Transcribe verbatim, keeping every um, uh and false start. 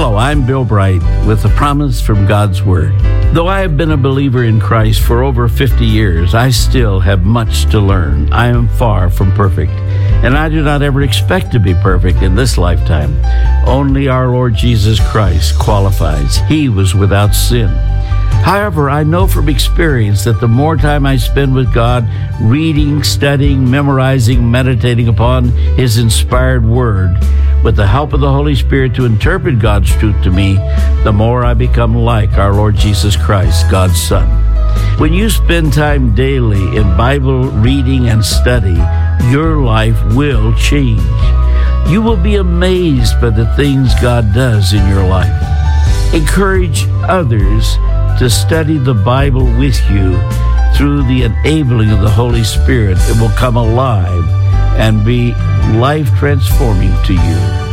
Hello, I'm Bill Bright with a promise from God's Word. Though I have been a believer in Christ for over fifty years, I still have much to learn. I am far from perfect, and I do not ever expect to be perfect in this lifetime. Only our Lord Jesus Christ qualifies. He was without sin. However, I know from experience that the more time I spend with God, reading, studying, memorizing, meditating upon His inspired Word, with the help of the Holy Spirit to interpret God's truth to me, the more I become like our Lord Jesus Christ, God's Son. When you spend time daily in Bible reading and study, your life will change. You will be amazed by the things God does in your life. Encourage others to study the Bible with you. Through the enabling of the Holy Spirit, it will come alive and be life-transforming to you.